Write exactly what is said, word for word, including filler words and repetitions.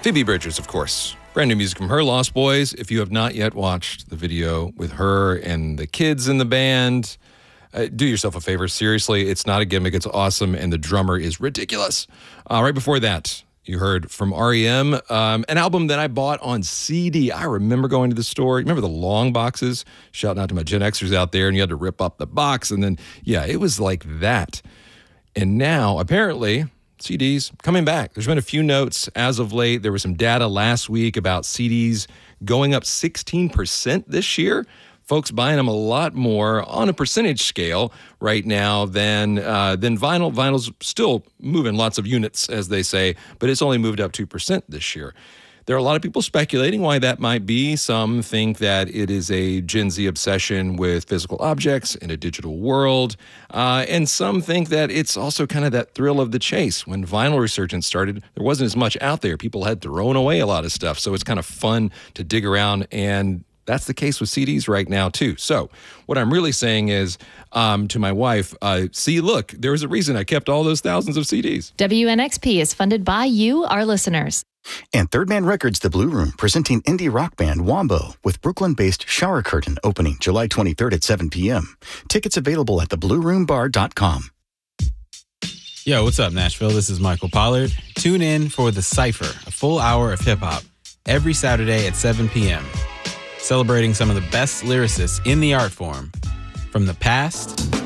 Phoebe Bridgers, of course. Brand new music from her, Lost Boys. If you have not yet watched the video with her and the kids in the band, uh, do yourself a favor. Seriously, it's not a gimmick. It's awesome, and the drummer is ridiculous. Uh, right before that, you heard from R E M, um, an album that I bought on C D. I remember going to the store. Remember the long boxes? Shouting out to my Gen Xers out there, and you had to rip up the box. And then, yeah, it was like that. And now, apparently, C Ds coming back. There's been a few notes as of late. There was some data last week about C Ds going up sixteen percent this year. Folks buying them a lot more on a percentage scale right now than uh, than vinyl. Vinyl's still moving lots of units, as they say, but it's only moved up two percent this year. There are a lot of people speculating why that might be. Some think that it is a Gen Z obsession with physical objects in a digital world. Uh, and some think that it's also kind of that thrill of the chase. When vinyl resurgence started, there wasn't as much out there. People had thrown away a lot of stuff. So it's kind of fun to dig around, and that's the case with C Ds right now, too. So what I'm really saying is um, to my wife, uh, see, look, there was a reason I kept all those thousands of C Ds. W N X P is funded by you, our listeners. And Third Man Records, The Blue Room, presenting indie rock band Wombo with Brooklyn-based Shower Curtain opening July twenty-third at seven p.m. Tickets available at the blue room bar dot com. Yo, what's up, Nashville? This is Michael Pollard. Tune in for The Cypher, a full hour of hip-hop, every Saturday at seven p.m., celebrating some of the best lyricists in the art form, from the past